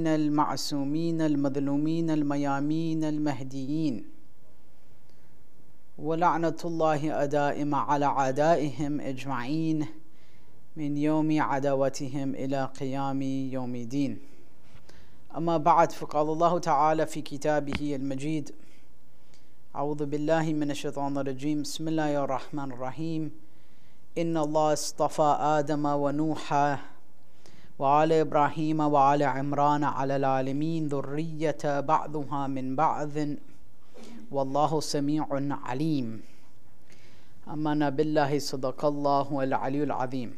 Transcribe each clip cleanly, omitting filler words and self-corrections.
المعصومين المظلومين الميامين المهديين ولعنة الله دائمة على أعدائهم أجمعين من يوم عداوتهم إلى قيام يوم الدين. أما بعد، فقال الله تعالى في كتابه المجيد: أعوذ بالله من الشيطان الرجيم، بسم الله الرحمن الرحيم. إن الله اصطفى آدم ونوحا وآل إبراهيم وآل عمران على العالمين ذرية بعضها من بعض والله سميع عليم. آمنا بالله صدق الله العلي العظيم.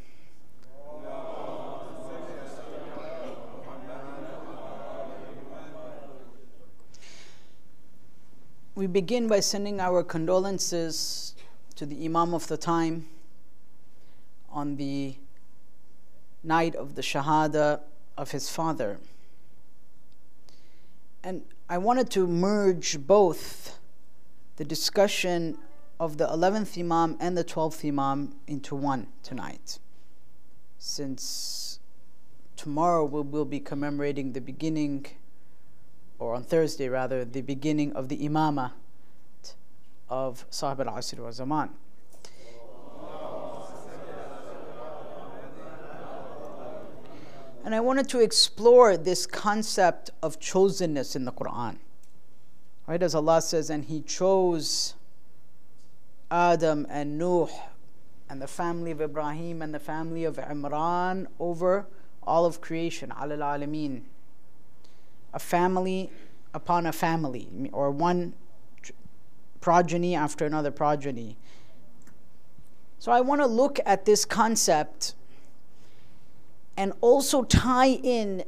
We begin by sending our condolences to the Imam of the time on the night of the Shahada of his father. And I wanted to merge both the discussion of the 11th Imam and the 12th Imam into one tonight, since tomorrow we will be commemorating the beginning, or on Thursday rather, the beginning of the Imamah of Sahib al-Asr wa Zaman. And I wanted to explore this concept of chosenness in the Quran. Right, as Allah says, and He chose Adam and Nuh and the family of Ibrahim and the family of Imran over all of creation, alal alameen. A family upon a family, or one progeny after another progeny. So I want to look at this concept and also tie in,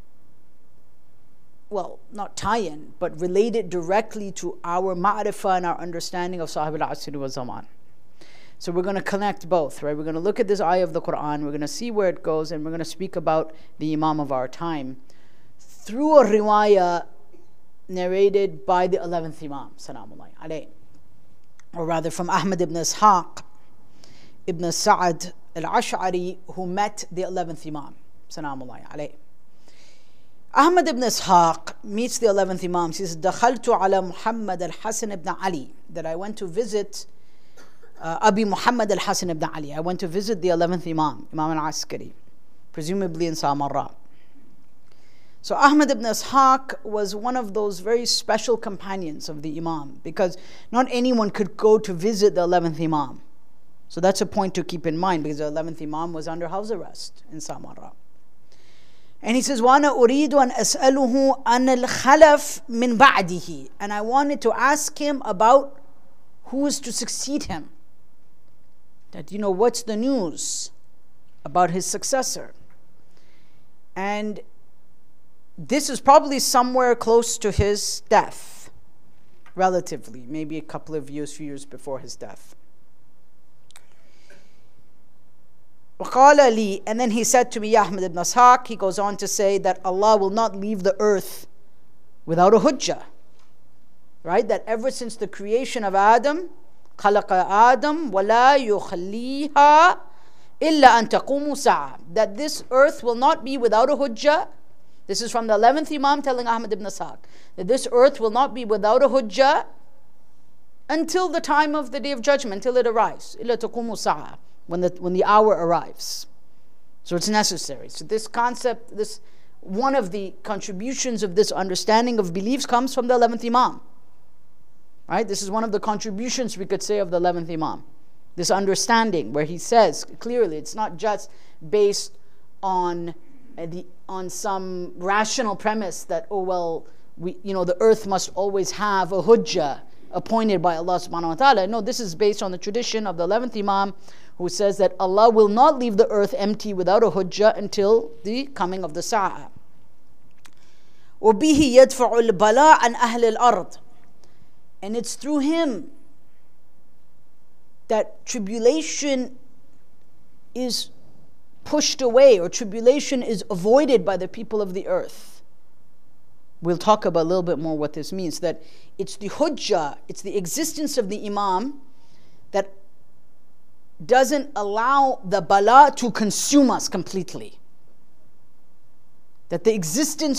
well, not tie in, but relate it directly to our ma'rifah and our understanding of Sahib al-Asr wa Zaman. So we're going to connect both, right? We're going to look at this ayah of the Quran, we're going to see where it goes, and we're going to speak about the Imam of our time through a riwayah narrated by the 11th Imam, salamullahi alayhi. Or rather from Ahmad ibn Ishaq ibn Sa'ad al-Ash'ari, who met the 11th Imam, salamullahi alayhi. Ahmad ibn Ishaq meets the 11th Imam. He says, "Dakhaltu ala Muhammad al-Hasan ibn Ali," that I went to visit Abi Muhammad al-Hasan ibn Ali. I went to visit the 11th Imam, Imam al-Askari, presumably in Samarra. So Ahmad ibn Ishaq was one of those very special companions of the Imam, because not anyone could go to visit the 11th Imam. So that's a point to keep in mind, because the 11th Imam was under house arrest in Samarra. And he says, وَأَنَا أُرِيدُ أَنْ أَسْأَلُهُ أَنَ الْخَلَفِ مِنْ بَعْدِهِ. And I wanted to ask him about who is to succeed him. That, what's the news about his successor? And this is probably somewhere close to his death, relatively, maybe a couple of years, few years before his death. وَقَالَ لِي, and then he said to me, Ya Ahmad ibn Ishaq, he goes on to say that Allah will not leave the earth without a hujjah. Right? That ever since the creation of Adam, خَلَقَ آدَمْ وَلَا يُخَلِّيهَا إِلَّا أَن تَقُومُ سَاعَةً. That this earth will not be without a hujjah. This is from the 11th Imam telling Ahmad ibn Ishaq that this earth will not be without a hujjah until the time of the Day of Judgment, until it arrives. إِلَّا تَقُومُ سَاعَةً. When the hour arrives. So it's necessary. So this concept, one of the contributions of this understanding of beliefs comes from the 11th Imam. Right? This is one of the contributions, we could say, of the 11th Imam. This understanding where he says clearly it's not just based on some rational premise that, the earth must always have a hujjah appointed by Allah subhanahu wa ta'ala. No, this is based on the tradition of the 11th Imam, who says that Allah will not leave the earth empty without a hujjah until the coming of the Sa'ah. وَبِهِ يَدْفَعُ الْبَلَاءَ عَنْ أَهْلِ الْأَرْضِ. And it's through him that tribulation is pushed away, or tribulation is avoided by the people of the earth. We'll talk about a little bit more what this means, that it's the hujjah, it's the existence of the Imam that doesn't allow the bala to consume us completely. That the existence